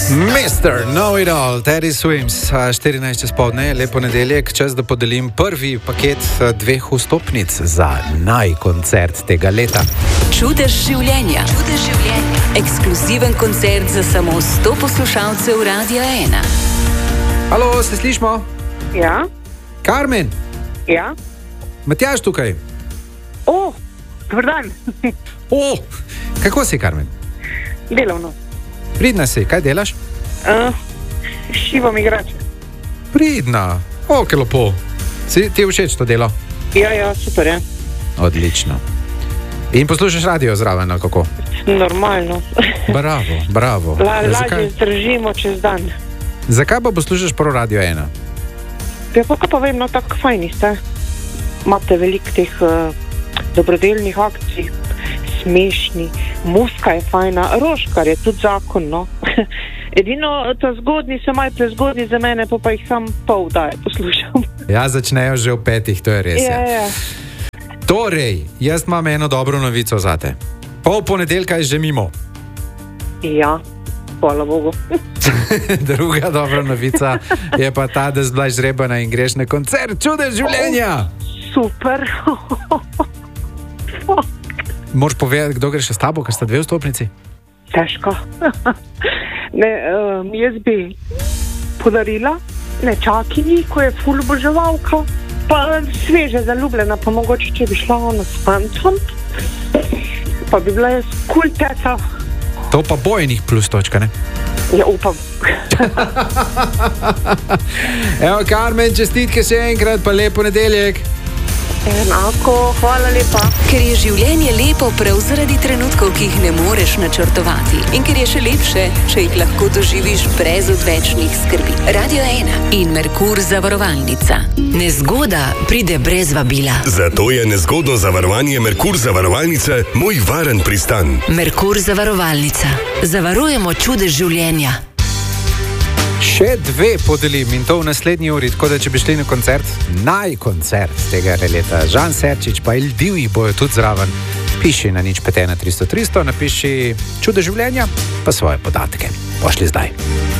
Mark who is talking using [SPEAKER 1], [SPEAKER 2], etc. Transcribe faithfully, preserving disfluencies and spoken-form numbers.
[SPEAKER 1] mister Know-It-All, Teddy Swims, štirinajst čez povdne, lepo nedeljek, čas da podelim prvi paket dveh vstopnic za naj koncert tega leta.
[SPEAKER 2] Čudež življenja. Čudež življenja. Ekskluziven koncert za samo sto poslušalcev Radia ena.
[SPEAKER 1] Halo, se slišimo?
[SPEAKER 3] Ja.
[SPEAKER 1] Karmen?
[SPEAKER 3] Ja.
[SPEAKER 1] Matjaž tukaj?
[SPEAKER 3] O, dober dan.
[SPEAKER 1] O, kako si, Karmen?
[SPEAKER 3] Delovno.
[SPEAKER 1] Pridna si, kaj delaš?
[SPEAKER 3] Uh, šivam igrače.
[SPEAKER 1] Pridna, o, kaj lepo. Si ti všeč to delo?
[SPEAKER 3] Ja, ja, super, ja.
[SPEAKER 1] Odlično. In poslušaš radio zraven, ali kako?
[SPEAKER 3] Normalno.
[SPEAKER 1] Bravo, bravo.
[SPEAKER 3] La,
[SPEAKER 1] Ja,
[SPEAKER 3] lažje zdržimo čez dan.
[SPEAKER 1] Zakaj pa poslušaš prav Radio ena?
[SPEAKER 3] Ja, pa, pa vem, no, tako fajni ste. Imate veliko teh uh, dobrodelnih akcij, smešni, muska je fajna, Roškar je tudi zakon, no. Edino, ta zgodni se maj prezgodni za mene, pa pa jih sam pol daje poslušam.
[SPEAKER 1] Ja, začnejo že v petih, to je res.
[SPEAKER 3] Ja, ja.
[SPEAKER 1] Torej, jaz imam eno dobro novico zate. Pol ponedeljka je že mimo.
[SPEAKER 3] Ja, hvala Bogu.
[SPEAKER 1] Druga dobra novica je pa ta, da zblaž zrebana in greš na koncert Čudež življenja.
[SPEAKER 3] Super.
[SPEAKER 1] Moraš povedati, kdo gre še s tabo, ker sta dve vstopnici?
[SPEAKER 3] Težko. Ne, um, jaz bi podarila nečakinji, ko je ful oboževalka, pa sveže zaljubljena, pa mogoče, če bi šla ona s fantom, pa bi bila jaz kul teta.
[SPEAKER 1] To pa bo enih plus točka, ne?
[SPEAKER 3] Ja, upam.
[SPEAKER 1] Evo, Karmen, čestitke še enkrat, pa lepo nedeljek.
[SPEAKER 3] Enako, hvala lepa.
[SPEAKER 2] Ker je življenje lepo prav zaradi trenutkov, ki jih ne moreš načrtovati. In ker je še lepše, če jih lahko doživiš brez odvečnih skrbi. Radio ena in Merkur zavarovalnica. Nezgoda pride brez vabila.
[SPEAKER 4] Zato je nezgodno zavarovanje Merkur zavarovalnice moj varen pristan.
[SPEAKER 2] Merkur zavarovalnica. Zavarujemo čudež življenja.
[SPEAKER 1] Še dve podelim in to v naslednji uri, tako da če bi šli na koncert, naj koncert tega leta. Žan Serčič pa Il Div jih bojo tudi zraven. Piši na nič pet ena tristo tristo, napiši Čudež življenja pa svoje podatke. Pošli zdaj.